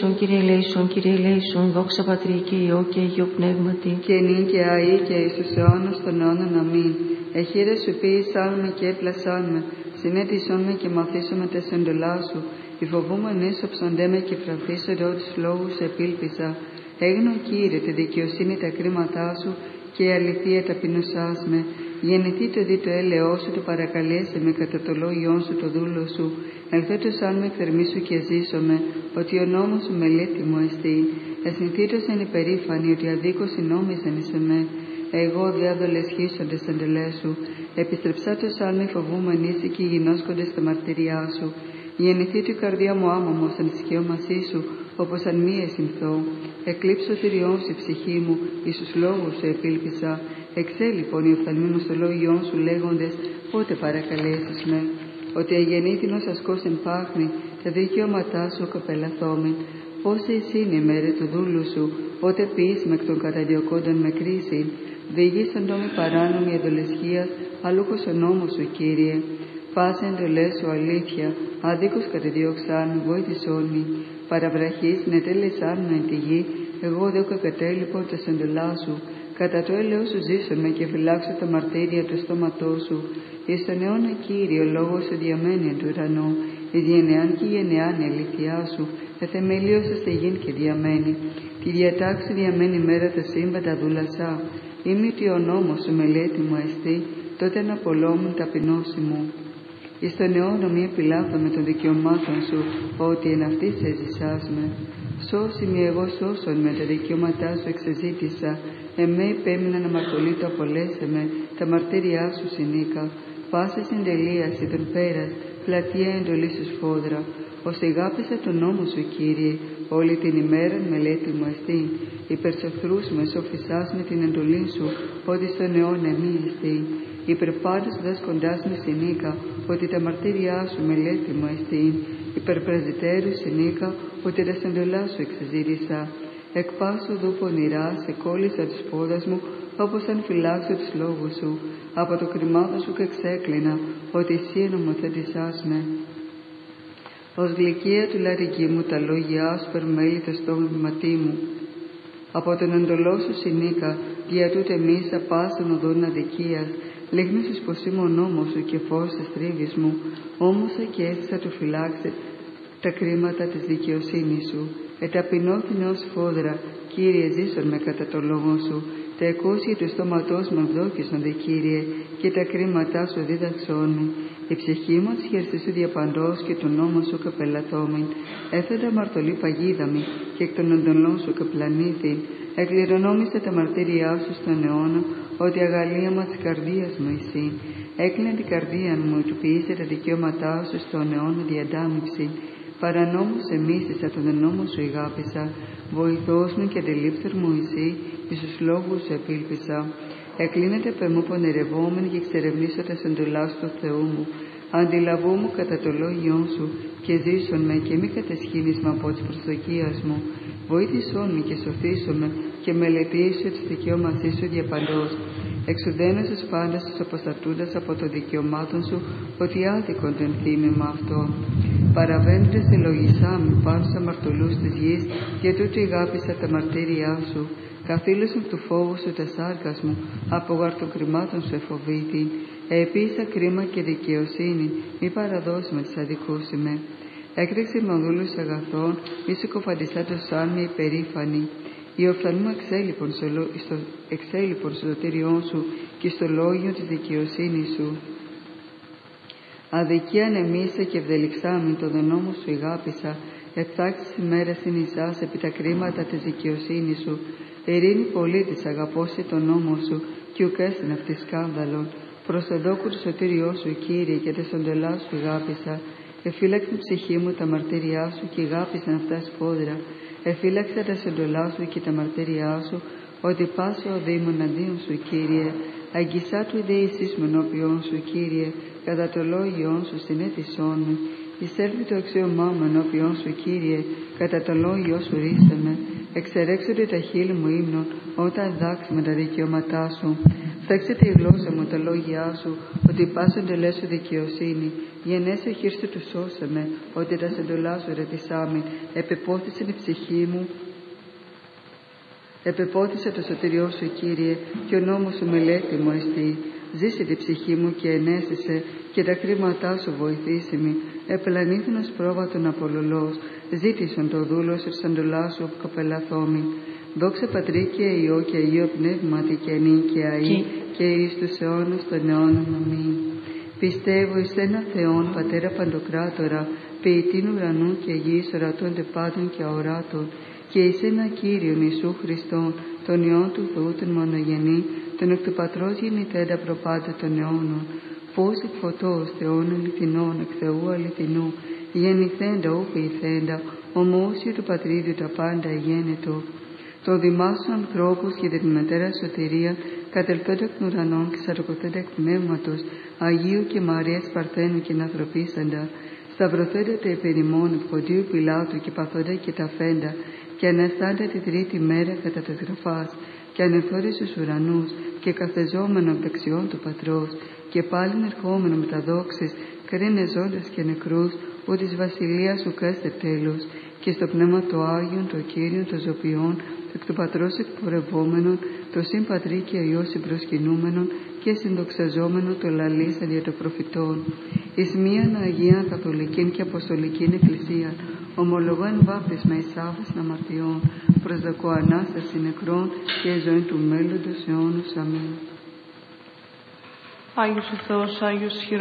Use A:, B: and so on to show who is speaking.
A: Κύριε ελέησον, Κύριε ελέησον, δόξα Πατρί και Υιό και Αγίο Πνεύματι.
B: Και νυν και αεί και εις τους αιώνας των αιώνων. Αμήν. Εχείρε σου ποιήσαν και έπλασάν με, συνέτησόν με και μαθήσομαι τες εντολά σου. Υφοβούμεν ίσοψοντέ με και φραθίσονται ό τους λόγους επίλπιζα. Έγνω, Κύριε, τη δικαιοσύνη τα κρίματά σου και η αληθεία ταπεινωσάς με. Γεννηθεί το δι το έλεό σου, το παρακαλέσει με κατά το λόγιόν σου το δούλο σου. Ελθέτως αν με θερμίσου και ζήσομαι, ότι ο νόμος σου μελέτη μου εστί. Εσυνθήτως εν υπερήφανη, ότι αδίκως νόμιζεν εις εμέ. Εγώ διάδολες χύσοντες εντελές σου. Επιστρεψάτως αν με φοβούμεν ήσυχοι γινώσκοντες τα μαρτυριά σου. Γεννηθεί του η καρδιά μου άμωμος εν σκιώμασή σου, όπως αν μη εσυνθώ. Εκλείψω τυριών σου η ψυχή μου, εις τους λόγους σου επίλπισα. Εξέ λοιπόν οι οφθαλμοί μου στο λόγιόν σου λέγοντες, πότε παρακαλέσεις με. Ότι αγεννήθηνος ασκός εν πάχνη, τα δικαιώματά σου κοπελαθόμην. Πόσε είναι η μέρα του δούλου σου, πότε ποιείς με εκ των καταδιωκόντων με κρίση. Διηγήσαντο με παράνομη εδολεσχίας, αλούχος ο νόμος σου, Κύριε. Πάσε εντολές σου αλήθεια, άδικος κατεδίωξάν με, βοήθησόν μη. Παραβραχής νετέλεσάν με εν τη γη, εγώ δε κακατέλειπω τες εντολάς σου. Κατά το έλεος σου ζήσω με και φυλάξω τα μαρτύρια του στόματός σου. Εις τον αιώνα, Κύριε, ο λόγος σου διαμένει εν του ουρανού. Εις γενεάν και γενεάν η αλήθειά σου, εθεμελίωσε στη γην και διαμένει. Τη διατάξη διαμένει μέρα τα σύμπαντα δούλασά. Είμαι ότι ο νόμος σου μελέτη μου εστί, τότε να απολόμουν ταπεινώση μου. Εις τον αιώνα μη επιλάβω με των δικαιωμάτων σου, ότι εν αυτής έζησάς με. Σώσει με εγώ σώσον με τα δικαιώματά σου εξεζήτησα. Εμέ υπέμειναν αμαρτωλή το απολέσε με, τα μαρτύριά σου συνήκα. Πάσε συντελείαση τον πέρας, πλατεία εντολή σου σφόδρα. Ως εγάπησα τον νόμο σου, Κύριε, όλη την ημέρα μελέτη μου εστί. Υπερσοφθρούς με σοφισάς με την εντολή σου, ότι στον αιώνα μη εστί. Υπερπάντως δάσκοντάς με συνήκα, ότι τα μαρτύριά σου μελέτη μου εστί. Υπερπραζητέρου συνήκα, ότι τα εντολά σου εξεζήτησα. Εκ πάσου δου πονηρά σε κόλλησα τους πόδας μου, όπως αν φυλάξω τους λόγους σου. Από το κρυμάδο σου και ξέκλεινα, ότι εσύ νομοθέτησάς με. Ως γλυκία του λαρική μου τα λόγια σου περμέλει το στόματί μου. Από τον εντολό σου συνήκα, δια τούτε μίσα πάσαν οδόν αδικίας. Λίγνωσες πως είμαι ο νόμος σου και φως της τρίβης μου. Όμωσα και έστησα του φυλάξε τα κρίματα της δικαιοσύνης σου. Εταπεινώθηνε ως φόδρα, Κύριε, ζήσον με κατά το λόγο σου. Τα εκούσια του στόματός μου ευδόκησον δε, Κύριε, και τα κρίματά σου δίδαξόν. Η ψυχή μου της χέρσης σου διαπαντός και τον νόμο σου καπελαθόμην. Έθετα αμαρτωλή παγίδαμη και εκ των εντολών σου καπλανήθη. Εκληρονόμησε τα μαρτύριά σου στον αιώνα, ότι αγαλίαμα της καρδίας μου εσύ. Έκλεινε την καρδία μου, του ποιήσε τα δικαιώματά σου στον αιώνα διαντάμιψη. Παρανόμους εμίσησα, τον νόμο σου ηγάπησα. Βοηθός μου και αντιλήψερ μου εσύ, εις τους λόγους σου επίλπισα. Εκλίνεται πεμού πονηρευόμενη και εξερευνήσω τα εντολάς του Θεού μου. Αντιλαβού μου κατά το λόγιόν σου και ζήσον με και μη κατεσχύνεις με από τις προσδοκίας μου. Βοήθησόν με και σωθήσον με και μελετήσω τις δικαιώματές σου διαπαντός. Εξουδένωσες πάντα στους αποστατούντας από το δικαιωμάτων σου, ότι άδικον τον θύμημα αυτόν. Παραβαίνοντες ελογισάμι πάνω στους αμαρτωλούς της γης, για τούτο ηγάπησα τα μαρτύριά σου. Καθήλωσαν του φόβου σου τα σάρκας μου, από γαρτων κρυμάτων σου εφοβήθη. Επίσα κρίμα και δικαιοσύνη, μη παραδώσουμε τις αδικούς με. Έκρηξε με οδούλους αγαθών, μη σου κοφαντισάτως σαν με υπερήφανη. Οι οφθαλμοί εξέλιπον στο σωτήριόν σου και στο λόγιο της δικαιοσύνης σου. Αδικία ανεμίσα και ευδελιξάμιν το νόμο σου ηγάπησα. Εθάξεις ημέρας είναι εισάς επί τα κρίματα της δικαιοσύνης σου. Ειρήνη πολίτης αγαπώσει τον νόμο σου και ουκέστην αυτή σκάνδαλον. Προς το δόκου του σωτήριό σου, Κύριε, και τα σοντελά σου ηγάπησα. Εφύλαξε την ψυχή μου τα μαρτύριά σου και ηγάπησαν αυτά σφόδρα. Εφύλαξε τα σοντελά σου και τα μαρτύριά σου, ότι πάσω ο δήμον αντίον σου, Κύριε. Αγγισά του ιδεήσεις με ενώπιον σου, Κύριε, κατά το λόγιόν σου συνέτησόν με. Εισέλθει το αξίωμά μου ενώπιον σου, Κύριε, κατά το λόγιο σου ρίσε με. Εξερέξονται τα χείλη μου ύμνων, όταν δάξει με τα δικαιώματά σου. Θέξετε η γλώσσα μου τα λόγια σου, ότι πάσονται λες σου δικαιοσύνη. Γενέσαι χείρστου του σώσαμε, ότι τα σεντολά σου ρετισάμιν. Επεπόθησε η ψυχή μου, επεπόθησε το σωτηριό σου, Κύριε, και ο νόμος σου μελέτη μου εστί. Ζήσε τη ψυχή μου και ενέστησε, και τα κρίματά σου βοηθήσει με. Επλανήθηνος πρόβατον απολολός, ζήτησον το δούλο σου σαντολά σου κοπελαθόμη. Δόξα Πατρί και Υιό και Αγίο Πνεύματι και νυν και αεί και εις τους αιώνας των αιώνων. Αμήν. Πιστεύω εις ένα Θεόν Πατέρα Παντοκράτορα, ποιητήν ουρανού και γης, ορατώνται πάντων και αοράτων, και εις ένα Κύριον Ιησού Χριστόν, τον Υιόν του Θεού τον μονογενή, τον εκ του Πατρός γεννηθέντα προπάντα των αιώνων, φως εκ φωτός, Θεόν αληθινών, εκ Θεού αληθινού, γεννηθέντα ου ποιηθέντα, ομόσιο του Πατρίδιου τα πάντα γένετο. Το δημάσου ανθρώπους και την μετέρα σωτηρία, κατελθόντα εκ ουρανών και σαρκωθέντα εκ πνεύματος, Αγίου και Μαρίας Παρθένου και ανθρωπίσαντα, σταυρωθέντα τα υπερημών Ποντίου Πιλάτου και παθόντα και τα φέντα, και αναστάντα τη τρίτη μέρα κατά τας γραφάς, και ανεφθόρες στους ουρανούς, και καθεζόμενο απ' δεξιών του Πατρός, και πάλιν ερχόμενο με τα δόξης, κρίνε ζώντας και νεκρούς, που της βασιλείας σου καίστε τέλος, και στο πνεύμα το Άγιον, το Κύριον, το Ζωπιόν, το εκ του Πατρός εκπορευόμενον, το συν Πατρί και Υιό συμπροσκυνούμενον, και συνδοξαζόμενον το λαλήσαν για το προφητών. Εις μίαν Αγίαν Καθολικήν και Αποστολικήν Εκκλησίαν, ομολογώ εν βάπτισμα εις άφεσιν αμαρτιών, προσδοκώ Ανάσταση νεκρών και ζωή του μέλλοντος αιώνος. Αμήν.
A: Άγιος ο Θεός, Άγιος